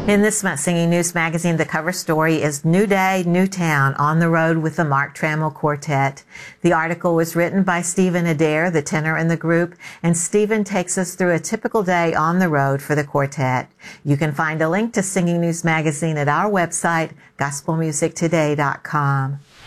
In this month's Singing News Magazine, the cover story is New Day, New Town, on the road with the Mark Trammell Quartet. The article was written by Stephen Adair, the tenor in the group, and Stephen takes us through a typical day on the road for the quartet. You can find a link to Singing News Magazine at our website, gospelmusictoday.com.